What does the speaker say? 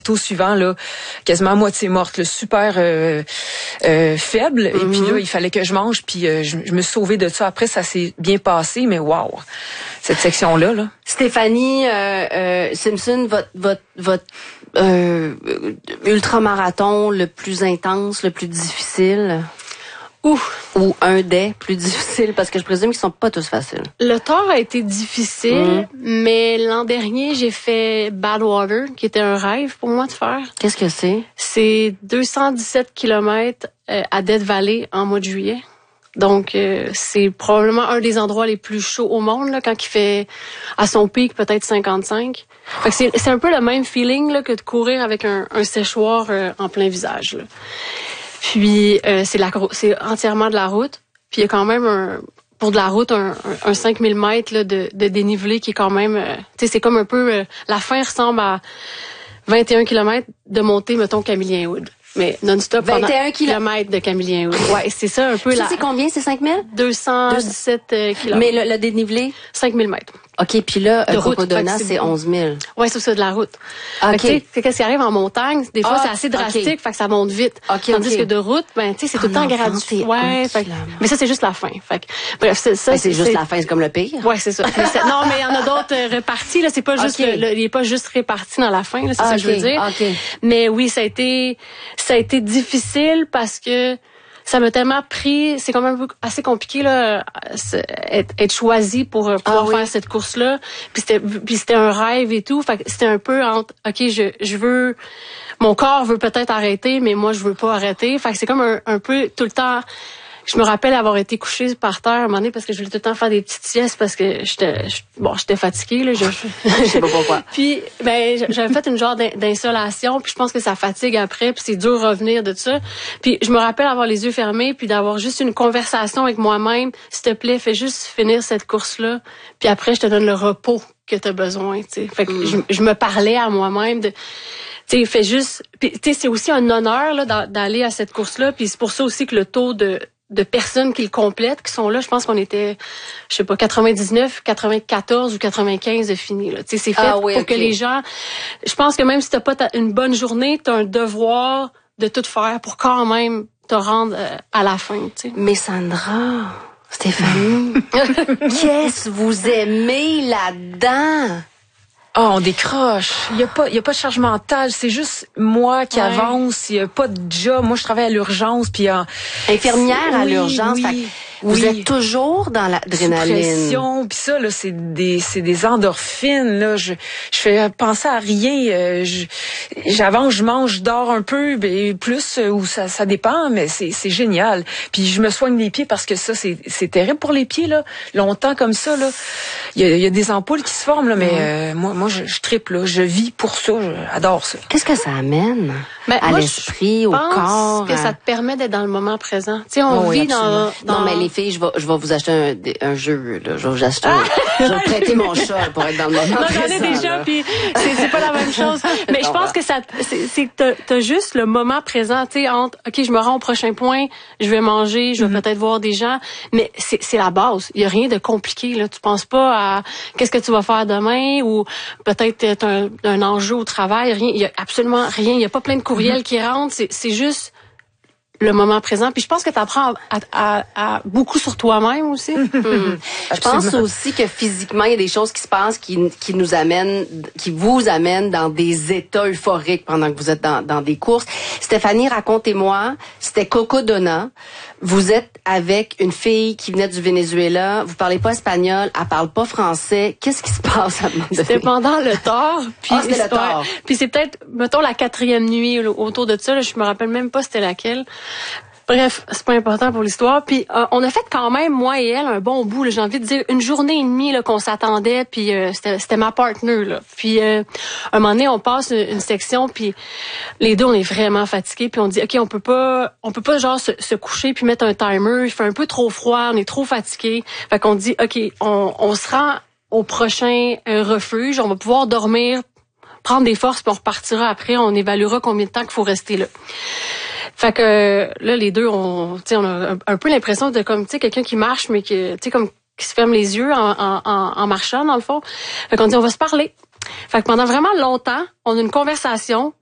Au suivant, là, quasiment à moitié morte, là, super faible. Et puis là, il fallait que je mange. Puis je me suis sauvée de ça. Après, ça s'est bien passé. Mais wow, cette section-là. Là. Stéphanie Simpson, votre ultramarathon le plus intense, le plus difficile? Ou un des plus difficiles, parce que je présume qu'ils sont pas tous faciles. Le Thor a été difficile, mais l'an dernier, j'ai fait Badwater, qui était un rêve pour moi de faire. Qu'est-ce que c'est? C'est 217 km à Death Valley en mois de juillet. Donc, c'est probablement un des endroits les plus chauds au monde, là, quand il fait à son pic peut-être 55. Fait que c'est un peu le même feeling là, que de courir avec un séchoir en plein visage. Là. Puis c'est entièrement de la route. Puis il y a quand même pour de la route un 5000 mètres là, de dénivelé qui est quand même... tu sais, c'est comme un peu... la fin ressemble à 21 km de montée, mettons, Camillien Wood. Mais non-stop 21 km de Camillien Wood. Ouais, c'est ça un peu... Ça, c'est combien? C'est 5000? 217 km. Mais le dénivelé? 5000 mètres. OK, puis là, Cocodona, c'est 11 000. Oui, c'est ça, de la route. OK. Tu sais, qu'est-ce qui arrive en montagne? Des fois, c'est assez drastique, fait que ça monte vite. Tandis que de route, ben, tu sais, c'est tout le temps gradué. Ouais, mais ça, c'est juste la fin. Fait que, bref, ça, c'est juste la fin, c'est comme le pire. Ouais, c'est ça. Non, mais il y en a d'autres répartis, là. C'est pas juste, il est pas juste réparti dans la fin, là. C'est ça que je veux dire. Mais oui, ça a été difficile parce que, ça m'a tellement pris, c'est quand même assez compliqué là, être choisi pour pouvoir faire cette course-là. Puis c'était un rêve et tout. Fait que c'était un peu entre, ok, je veux, mon corps veut peut-être arrêter, mais moi je veux pas arrêter. Fait que c'est comme un peu tout le temps. Je me rappelle avoir été couchée par terre à un moment donné parce que je voulais tout le temps faire des petites siestes parce que j'étais fatiguée là. Je sais pas pourquoi. Puis j'avais fait une genre d'insolation, puis je pense que ça fatigue après, puis c'est dur de revenir de ça. Puis je me rappelle avoir les yeux fermés, puis d'avoir juste une conversation avec moi-même. S'il te plaît, fais juste finir cette course-là, puis après je te donne le repos que tu as besoin. T'sais. Fait que je me parlais à moi-même de... Tu sais, fais juste... Puis tu sais, c'est aussi un honneur là d'aller à cette course-là, puis c'est pour ça aussi que le taux de personnes qui le complètent, qui sont là, je pense qu'on était, je sais pas, 99, 94 ou 95 de fini, là. Tu sais, c'est fait pour que les gens, je pense que même si t'as pas une bonne journée, t'as un devoir de tout faire pour quand même te rendre à la fin, tu sais. Mais Sandra, Stéphanie, qu'est-ce que vous aimez là-dedans? Ah, on décroche. Il y a pas de charge mentale. C'est juste moi qui avance. Il y a pas de job. Moi, je travaille à l'urgence. Puis infirmière à l'urgence. Oui. Vous êtes toujours dans l'adrénaline. Puis ça, là, c'est des endorphines. Là, je fais penser à rien. J'avance, je mange, je dors un peu, plus ou ça dépend, mais c'est génial. Puis je me soigne les pieds parce que ça, c'est terrible pour les pieds là. Longtemps comme ça là, il y a des ampoules qui se forment là, mais moi je tripe là, je vis pour ça, j'adore ça. Qu'est-ce que ça amène à l'esprit, au corps? Que ça te permet d'être dans le moment présent. Tu sais, on vit dans. Non, mais les filles, je vais vous acheter un jeu, là. Je vais vous acheter je vais prêter mon chat pour être dans le moment présent. Non, j'en ai déjà, puis c'est pas la même chose. Mais je pense que c'est que t'as juste le moment présent, tu sais, entre, OK, je me rends au prochain point, je vais manger, je vais peut-être voir des gens, mais c'est la base. Il y a rien de compliqué, là. Tu penses pas à qu'est-ce que tu vas faire demain ou peut-être t'as un enjeu au travail, rien. Il y a absolument rien. Il y a pas plein de courriels qui rentrent. C'est juste le moment présent. Puis je pense que tu apprends à beaucoup sur toi-même aussi. Je pense aussi que physiquement, il y a des choses qui se passent qui vous amènent dans des états euphoriques pendant que vous êtes dans des courses. Stéphanie, racontez-moi, c'était Cocodona. Vous êtes avec une fille qui venait du Venezuela. Vous parlez pas espagnol, elle parle pas français. Qu'est-ce qui se passe à un moment donné? C'était pendant le Thor. Puis c'était le Thor. Puis c'est peut-être, mettons, la 4e nuit autour de ça. Là, je me rappelle même pas c'était laquelle. Bref, c'est pas important pour l'histoire. Puis on a fait quand même, moi et elle, un bon bout. J'ai envie de dire une journée et demie là, qu'on s'attendait. Puis c'était ma partner. Là. Puis un moment donné, on passe une section. Puis les deux, on est vraiment fatigués. Puis on dit, OK, on peut pas genre se coucher puis mettre un timer. Il fait un peu trop froid. On est trop fatigués. Fait qu'on dit, OK, on se rend au prochain refuge. On va pouvoir dormir, prendre des forces, puis on repartira après. On évaluera combien de temps qu'il faut rester là. Fait que là, les deux, on a un peu l'impression de comme, tu sais, quelqu'un qui marche, mais qui, tu sais, comme qui se ferme les yeux en marchant, dans le fond. Fait qu'on dit, on va se parler. Fait que pendant vraiment longtemps, on a une conversation,